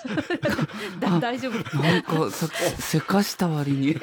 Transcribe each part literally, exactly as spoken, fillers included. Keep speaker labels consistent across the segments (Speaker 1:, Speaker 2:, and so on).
Speaker 1: だ大丈夫
Speaker 2: なんかさせかした割に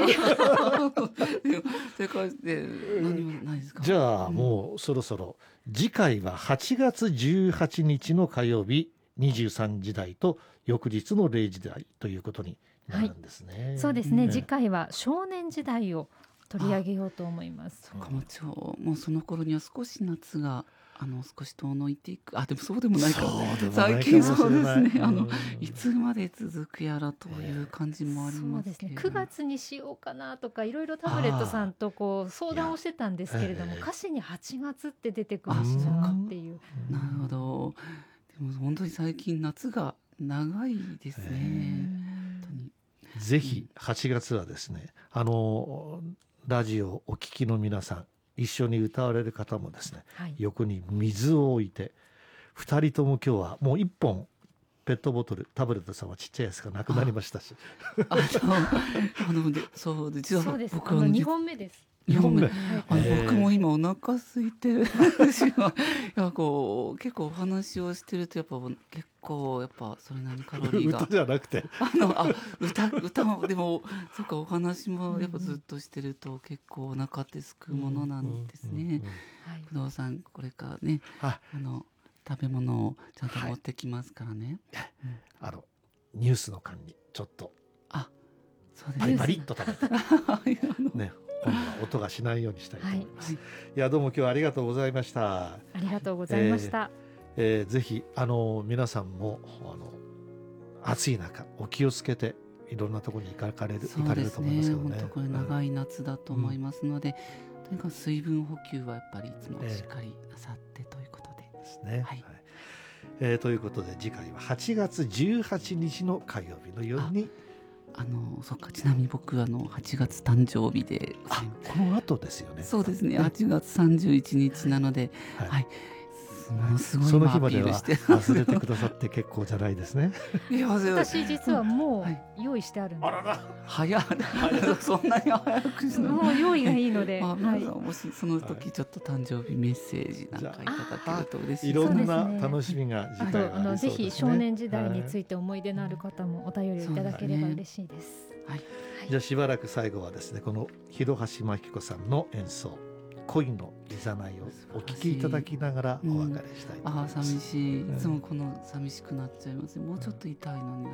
Speaker 2: せかして何もないですか。
Speaker 3: じゃあもうそろそろ次回ははちがつじゅうはちにちの火曜日にじゅうさんじ台と翌日のれいじ台ということになるんですね、
Speaker 1: はい、そうですね、
Speaker 3: うん、
Speaker 1: 次回は少年時代を取り上げようと思います。
Speaker 2: そうかもちょもうその頃には少し夏があの少し遠のいていく。あでもそうでもないかも最近そうですね、あのいつまで続くやらという感じもありますけれど、
Speaker 1: そうですね、くがつにしようかなとかいろいろタブレットさんとこう相談をしてたんですけれども、歌詞にはちがつって出てくるしなっていう。
Speaker 2: なるほど。でも本当に最近夏が長いですね。本当に
Speaker 3: ぜひはちがつはですね、あのラジオお聞きの皆さん、一緒に歌われる方もですね、はい、横に水を置いて、ふたりとも今日はもういっぽんペットボトル、タブレットさんはちっちゃいやつがなくなりましたし、
Speaker 2: あのあのでそうで実は僕は
Speaker 1: にほんめです。
Speaker 2: にほんめ、あの僕も今お腹空いてる私はいやこう結構お話をしてるとやっぱ結構やっぱそれなりにカロリーが
Speaker 3: 歌じゃなくて
Speaker 2: あのあ歌歌もでもそっかお話もやっぱずっとしてると結構お腹ってすくものなんですね。工藤さんこれからねあの食べ物をちゃんと持ってきますからね、
Speaker 3: はい、うん、あのニュースの間にちょっと
Speaker 2: あそうです
Speaker 3: パリパリっと食べてね、今度は音がしないようにしたいと思います、はい、いやどうも今日はありがとうございました。
Speaker 1: ありがとうございました、
Speaker 3: えーえー、ぜひあの皆さんもあの暑い中お気をつけていろんなところに行かれる、行かれると思いますけどね。
Speaker 2: 本当これ長い夏だと思いますので、うん、とにかく水分補給はやっぱりいつもしっかりなさってということで、
Speaker 3: えー、ですね、
Speaker 2: はい、
Speaker 3: えー、ということで次回ははちがつじゅうはちにちの火曜日の夜に
Speaker 2: あのそっかちなみに僕あのはちがつ誕生日で、
Speaker 3: あこの後ですよね。
Speaker 2: そうですね、はちがつさんじゅういちにちなので、はい、はい、ものすごい
Speaker 3: その日までは忘れてくださって結構じゃないですね。
Speaker 2: いや
Speaker 1: 私実はもう用意してあるんで、
Speaker 3: あらら
Speaker 2: 早いそんなに早くしない
Speaker 1: もう用意がいいので、
Speaker 2: まあはい、もしその時ちょっと誕生日メッセージなんかいただけると嬉しい。
Speaker 3: いろんな楽しみが次回はありそうですね。
Speaker 1: ぜひ少年時代について思い出のある方もお便りいただければ嬉しいです。
Speaker 2: はい、
Speaker 3: じゃあしばらく最後はですね、この広橋真紀子さんの演奏恋のいざないをお聞きいただきながらお別れしたいと思います、
Speaker 2: うん、あ寂しい、いつもこの寂しくなっちゃいます、もうちょっと痛いのにな、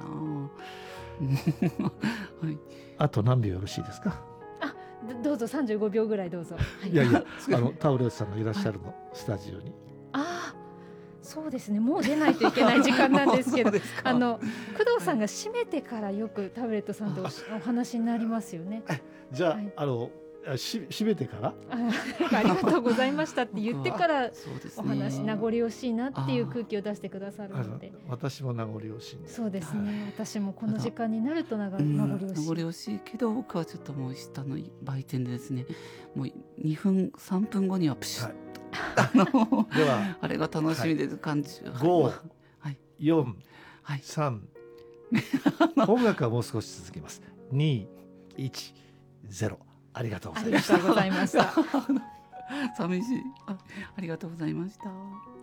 Speaker 2: はい、
Speaker 3: あと何秒よろしいですか。
Speaker 1: あどうぞさんじゅうごびょうぐらいどうぞ、はい、
Speaker 3: いやいやあのタオレスさんがいらっしゃるの、はい、スタジオに。
Speaker 1: あそうですね、もう出ないといけない時間なんですけどあの工藤さんが閉めてからよくタブレットさんと お, お話になりますよね。
Speaker 3: じゃあ、はい、あのし閉めてからあ
Speaker 1: ありがとうございましたって言ってからお話、名残惜しいなっていう空気を出してくださるので、
Speaker 3: 私も名残惜しい。
Speaker 1: そうですね、私もこの時間になると名残惜しい、名
Speaker 2: 残惜しいけど僕はちょっともう下の売店でですね、もうにふんさんぷんごにはプシッ、はい、あのではあれが楽しみです、感じ、はい、
Speaker 3: ご、よん、さん、音楽はもう少し続きます。に、いち、ゼロ、ありがとうございました。
Speaker 1: ありがとうございました。
Speaker 2: 寂しい、あ、ありがとうございました。